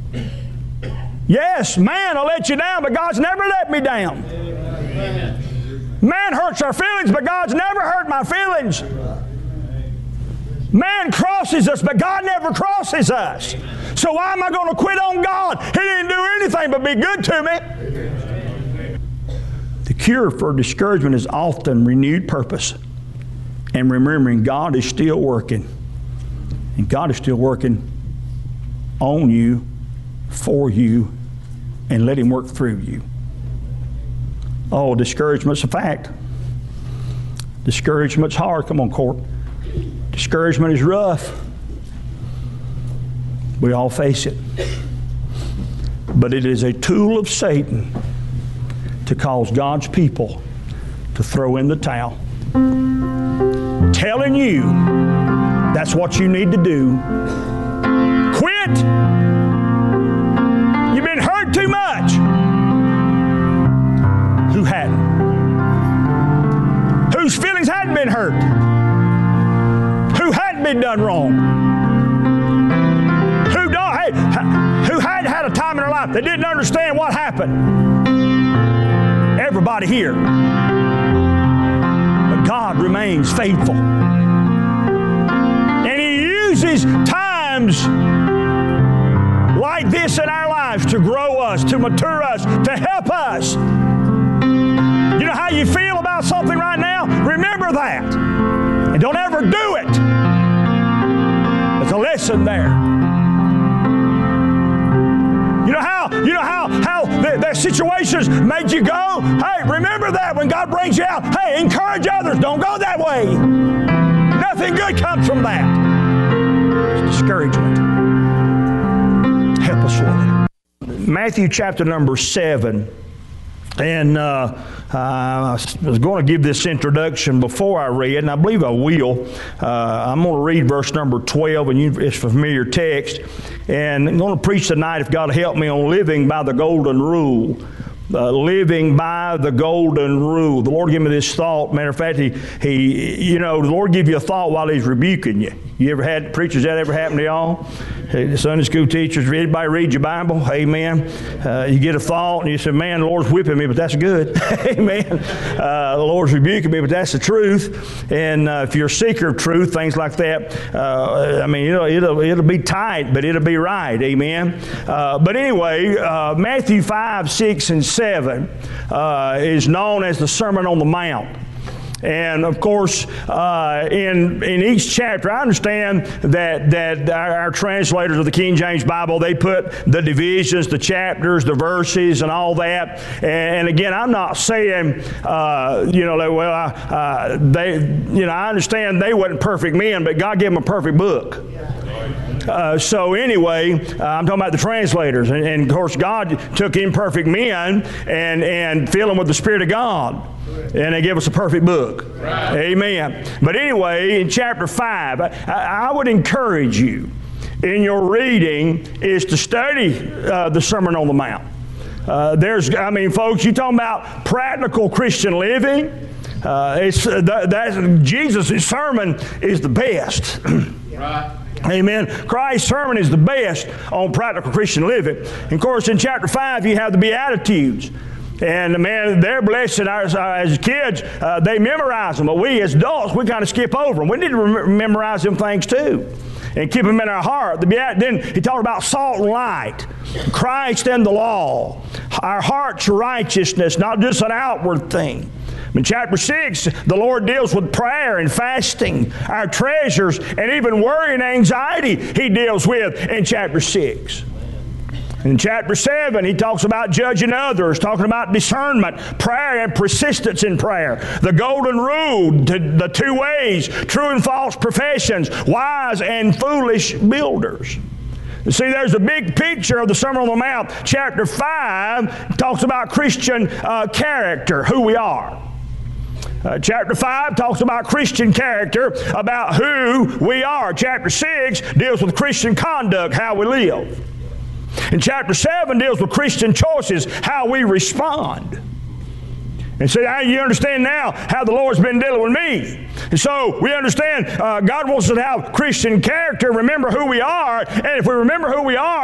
Yes, man will let you down, but God's never let me down. Man hurts our feelings, but God's never hurt my feelings. Man crosses us, but God never crosses us. So why am I going to quit on God? He didn't do anything but be good to me. The cure for discouragement is often renewed purpose and remembering God is still working. And God is still working on you, for you, and let Him work through you. Oh, discouragement's a fact. Discouragement's hard. Come on, Court. Discouragement is rough. We all face it. But it is a tool of Satan to cause God's people to throw in the towel. Telling you that's what you need to do. Quit. You've been hurt too much. Who hadn't? Whose feelings hadn't been hurt? Who hadn't been done wrong? Who hadn't had a time in their life that didn't understand what happened? Everybody here. But God remains faithful. And He uses times like this in our lives to grow us, to mature us, to help us. You know how you feel about something right now? Remember that. And don't ever do it. There's a lesson there. You know how the situations made you go? Hey, remember that when God brings you out. Hey, encourage others. Don't go that way. Nothing good comes from that. It's discouragement. Help us, Lord. Matthew chapter number 7. And I was going to give this introduction before I read, and I believe I will. I'm going to read verse number 12, and it's a familiar text. And I'm going to preach tonight, if God will help me, on living by the golden rule. Living by the golden rule. The Lord gave me this thought. Matter of fact, the Lord give you a thought while He's rebuking you. You ever had preachers, that ever happened to y'all? Sunday school teachers, anybody read your Bible? Amen. You get a thought and you say, man, the Lord's whipping me, but that's good. Amen. The Lord's rebuking me, but that's the truth. And if you're a seeker of truth, things like that, it'll be tight, but it'll be right. Amen. But anyway, Matthew 5, 6, and 7 is known as the Sermon on the Mount. And of course, in each chapter, I understand that our translators of the King James Bible, they put the divisions, the chapters, the verses, and all that. And again, I'm not saying, I understand they wasn't perfect men, but God gave them a perfect book. So anyway, I'm talking about the translators. And of course, God took imperfect men and filled them with the Spirit of God. And they give us a perfect book. Right. Amen. But anyway, in chapter 5, I would encourage you in your reading is to study the Sermon on the Mount. Folks, you're talking about practical Christian living. Jesus' sermon is the best. Right. Amen. Christ's sermon is the best on practical Christian living. And of course, in chapter 5, you have the Beatitudes. And man, they're blessed. As kids, they memorize them. But we as adults, we kind of skip over them. We need to memorize them things too. And keep them in our heart. Then he talked about salt and light. Christ and the law. Our heart's righteousness, not just an outward thing. In chapter 6, the Lord deals with prayer and fasting, our treasures, and even worry and anxiety He deals with in chapter 6. In chapter 7, He talks about judging others, talking about discernment, prayer and persistence in prayer, the golden rule, the two ways, true and false professions, wise and foolish builders. You see, there's a big picture of the Sermon on the Mount. Chapter 5 talks about Christian character, who we are. Chapter 5 talks about Christian character, about who we are. Chapter 6 deals with Christian conduct, how we live. And chapter 7 deals with Christian choices, how we respond. And see, you understand now how the Lord's been dealing with me. And so we understand God wants us to have Christian character, remember who we are, and if we remember who we are,